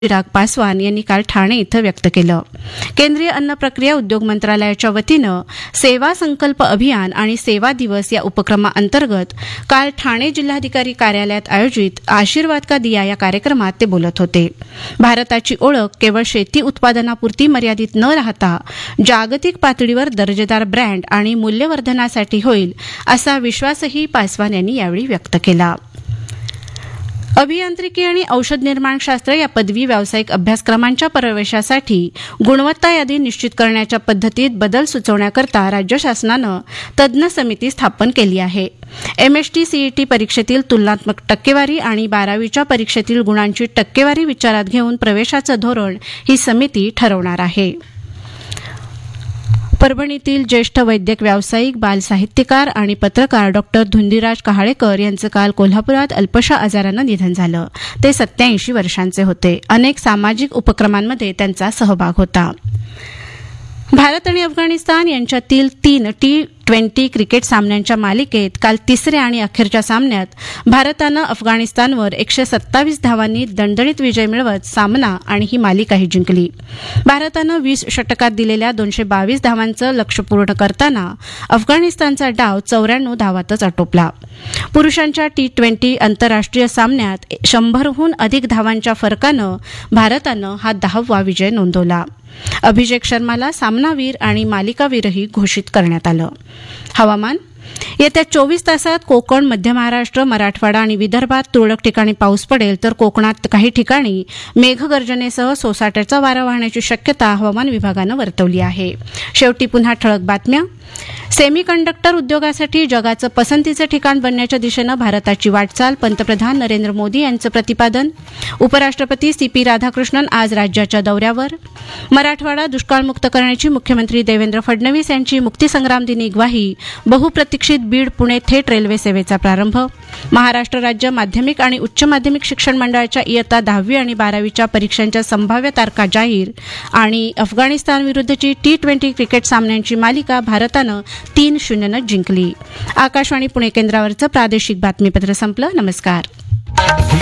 चिराग पासवान यांनी काल ठाणे इथं व्यक्त केलं. केंद्रीय अन्न प्रक्रिया उद्योग मंत्रालयाच्या वतीनं सेवा संकल्प अभियान आणि सेवा दिवस या उपक्रमाअंतर्गत काल ठाणे जिल्हाधिकारी कार्यालयात आयोजित आशीर्वाद का दिया या कार्यक्रमात ते बोलत होते. भारताची ओळख केवळ शेती उत्पादनापुरती मर्यादित न राहता जागतिक पातळीवर दर्जेदार ब्रँड आणि मूल्यवर्धनासाठी होईल असा विश्वासही पासवान यांनी यावेळी व्यक्त केला. अभियांत्रिकी आणि औषध निर्माणशास्त्र या पदवी व्यावसायिक अभ्यासक्रमांच्या प्रवेशासाठी गुणवत्ता यादी निश्चित करण्याच्या पद्धतीत बदल सुचवण्याकरता राज्य शासनानं तज्ज्ञ समिती स्थापन केली आहे. एमएसटी सीईटी परीक्षेतील तुलनात्मक टक्केवारी आणि 12वीच्या परीक्षेतील गुणांची टक्केवारी विचारात घेऊन प्रवेशाचं धोरण ही समिती ठरवणार आहे. परभणीतील ज्येष्ठ वैद्यक व्यावसायिक बालसाहित्यकार आणि पत्रकार डॉक्टर धुंदीराज कहाळेकर यांचं काल कोल्हापुरात अल्पशा आजारानं निधन झालं. ते 87 वर्षांचे होते. अनेक सामाजिक उपक्रमांमध्ये त्यांचा सहभाग होता. भारत आणि अफगाणिस्तान यांच्यातील 3 T20 क्रिकेट सामन्यांच्या मालिकेत काल तिसऱ्या आणि अखेरच्या सामन्यात भारतानं अफगाणिस्तानवर 127 धावांनी दणदणीत विजय मिळवत सामना आणि ही मालिकाही जिंकली. भारतानं 20 षटकात दिलेल्या 222 धावांचं लक्ष्य पूर्ण करताना अफगाणिस्तानचा डाव 94 धावातच आटोपला. पुरुषांच्या T20 आंतरराष्ट्रीय सामन्यात 100हून अधिक धावांच्या फरकानं भारतानं हा 10वा विजय नोंदवला. अभिषेक शर्माला सामनावीर आणि मालिकावीरही घोषित करण्यात आलं. हवामान. येत्या 24 तासात कोकण, मध्य महाराष्ट्र, मराठवाडा आणि विदर्भात तुरळक ठिकाणी पाऊस पडेल तर कोकणात काही ठिकाणी मेघगर्जनेसह सोसाट्याचा वारा वाहण्याची शक्यता हवामान विभागानं वर्तवली आहे. शेवटी पुन्हा ठळक बातम्या. सेमीकंडक्टर उद्योगासाठी जगाचं पसंतीचं ठिकाण बनण्याच्या दिशेनं भारताची वाटचाल, पंतप्रधान नरेंद्र मोदी यांचं प्रतिपादन. उपराष्ट्रपती CP राधाकृष्णन आज राज्याच्या दौऱ्यावर. मराठवाडा दुष्काळमुक्त करण्याची मुख्यमंत्री देवेंद्र फडणवीस यांची मुक्तीसंग्राम दिनी ग्वाही. बहुप्रतीक्षित बीड पुणे थेट रेल्वे सेवेचा प्रारंभ. महाराष्ट्र राज्य माध्यमिक आणि उच्च माध्यमिक शिक्षण मंडळाच्या इयत्ता 10वी आणि 12वीच्या परीक्षांच्या संभाव्य तारखा जाहीर. आणि अफगाणिस्तान विरुद्धची T20 क्रिकेट सामन्यांची मालिका भारतानं 3-0 जिंकली. आकाशवाणी पुणे केंद्रावरचं प्रादेशिक बातमीपत्र संपलं. नमस्कार.